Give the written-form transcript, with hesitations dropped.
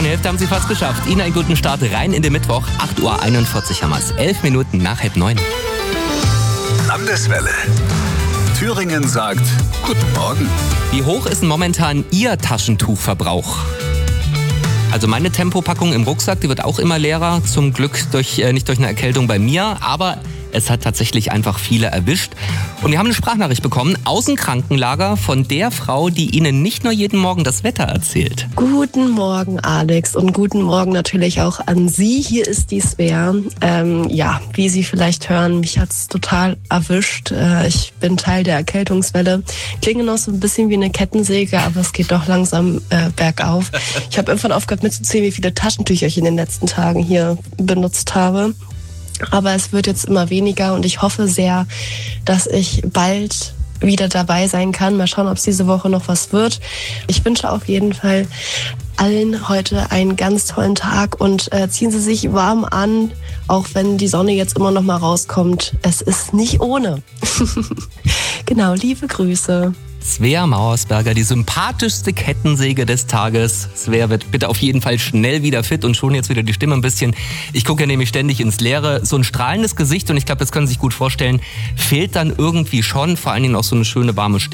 Und die Hälfte haben sie fast geschafft. Ihnen einen guten Start rein in den Mittwoch. 8.41 Uhr haben wir es. 11 Minuten nach 8:30. Landeswelle. Thüringen sagt Guten Morgen. Wie hoch ist denn momentan Ihr Taschentuchverbrauch? Also meine Tempopackung im Rucksack, die wird auch immer leerer. Zum Glück nicht durch eine Erkältung bei mir, aber es hat tatsächlich einfach viele erwischt. Und wir haben eine Sprachnachricht bekommen aus dem Krankenlager von der Frau, die Ihnen nicht nur jeden Morgen das Wetter erzählt. Guten Morgen, Alex, und guten Morgen natürlich auch an Sie. Hier ist die Svea. Wie Sie vielleicht hören, mich hat's total erwischt. Ich bin Teil der Erkältungswelle. Klinge noch so ein bisschen wie eine Kettensäge, aber es geht doch langsam bergauf. Ich habe irgendwann aufgehört mitzuzählen, wie viele Taschentücher ich in den letzten Tagen hier benutzt habe. Aber es wird jetzt immer weniger und ich hoffe sehr, dass ich bald wieder dabei sein kann. Mal schauen, ob es diese Woche noch was wird. Ich wünsche auf jeden Fall allen heute einen ganz tollen Tag und ziehen Sie sich warm an, auch wenn die Sonne jetzt immer noch mal rauskommt. Es ist nicht ohne. Genau, liebe Grüße. Svea Mauersberger, die sympathischste Kettensäge des Tages. Svea wird bitte auf jeden Fall schnell wieder fit und schon jetzt wieder die Stimme ein bisschen. Ich gucke ja nämlich ständig ins Leere. So ein strahlendes Gesicht und ich glaube, das können Sie sich gut vorstellen, fehlt dann irgendwie schon. Vor allen Dingen auch so eine schöne warme Stimme.